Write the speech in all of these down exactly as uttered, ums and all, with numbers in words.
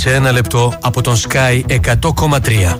σε ένα λεπτό από τον Sky εκατό κόμμα τρία.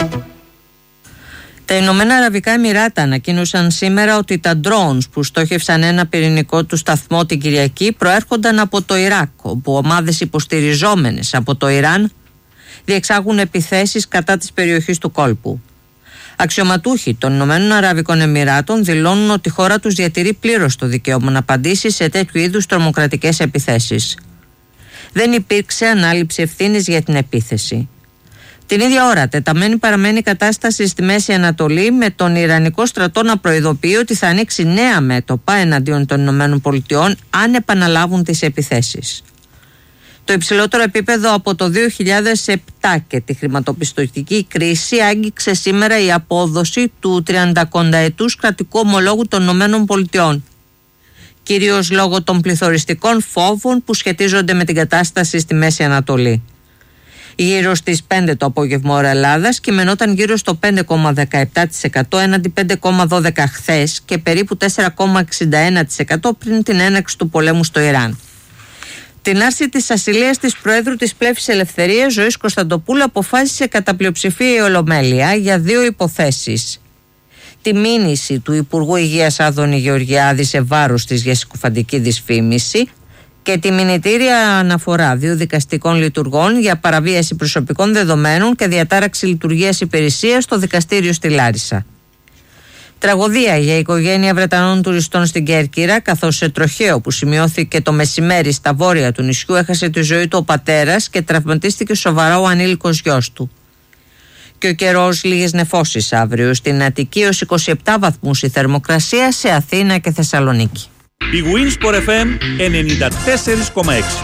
Τα Ηνωμένα Αραβικά Εμιράτα ανακοίνωσαν σήμερα ότι τα drones που στόχευσαν ένα πυρηνικό του σταθμό την Κυριακή προέρχονταν από το Ιράκ, όπου ομάδες υποστηριζόμενες από το Ιράν διεξάγουν επιθέσεις κατά της περιοχής του κόλπου. Αξιωματούχοι των Ηνωμένων Αραβικών Εμιράτων δηλώνουν ότι η χώρα τους διατηρεί πλήρως το δικαίωμα να απαντήσει σε τέτοιου είδους τρομοκρατικές επιθέσεις. Δεν υπήρξε ανάληψη ευθύνης για την επίθεση. Την ίδια ώρα, τεταμένη παραμένει η κατάσταση στη Μέση Ανατολή, με τον Ιρανικό στρατό να προειδοποιεί ότι θα ανοίξει νέα μέτωπα εναντίον των Ηνωμένων Πολιτειών αν επαναλάβουν τις επιθέσεις. Το υψηλότερο επίπεδο από το δύο χιλιάδες επτά και τη χρηματοπιστωτική κρίση άγγιξε σήμερα η απόδοση του τριαντακονταετούς κρατικού ομολόγου των Ηνωμένων Πολιτειών, κυρίως λόγω των πληθωριστικών φόβων που σχετίζονται με την κατάσταση στη Μέση Ανατολή. Γύρω στις πέντε το απόγευμα ώρα Ελλάδας κειμενόταν γύρω στο πέντε κόμμα δεκαεπτά τοις εκατό έναντι πέντε κόμμα δώδεκα τοις εκατό χθες και περίπου τέσσερα κόμμα εξήντα ένα τοις εκατό πριν την έναρξη του πολέμου στο Ιράν. Την άρση της ασυλίας της Προέδρου της Πλεύσης Ελευθερίας, Ζωής Κωνσταντοπούλου, αποφάσισε κατά πλειοψηφία η Ολομέλεια για δύο υποθέσεις. Τη μήνυση του Υπουργού Υγείας Άδωνη Γεωργιάδη σε βάρος της για συκοφαντική δυσφήμιση και τη μηνυτήρια αναφορά δύο δικαστικών λειτουργών για παραβίαση προσωπικών δεδομένων και διατάραξη λειτουργίας υπηρεσίας στο δικαστήριο στη Λάρισα. Τραγωδία για η οικογένεια Βρετανών τουριστών στην Κέρκυρα, καθώς σε τροχαίο που σημειώθηκε το μεσημέρι στα βόρεια του νησιού έχασε τη ζωή του ο πατέρας και τραυματίστηκε σοβαρά ο ανήλικος γιος του. Και ο καιρός, λίγες νεφώσεις αύριο. Στην Αττική ως είκοσι επτά βαθμούς η θερμοκρασία, σε Αθήνα και Θεσσαλονίκη. Η Winsport εφ εμ ενενήντα τέσσερα κόμμα έξι.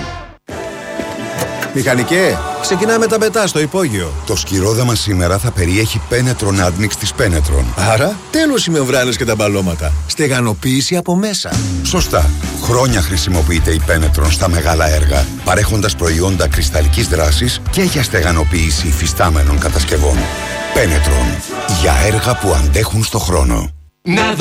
Μηχανικέ, ξεκινάμε τα πετά στο υπόγειο. Το σκυρόδεμα σήμερα θα περιέχει Penetron Admix της Penetron. Άρα, τέλος οι μεμβράνες και τα μπαλώματα. Στεγανοποίηση από μέσα. Σωστά. Χρόνια χρησιμοποιείται η Penetron στα μεγάλα έργα, παρέχοντας προϊόντα κρυσταλλικής δράσης και για στεγανοποίηση υφιστάμενων κατασκευών. Penetron. Για έργα που αντέχουν στο χρόνο.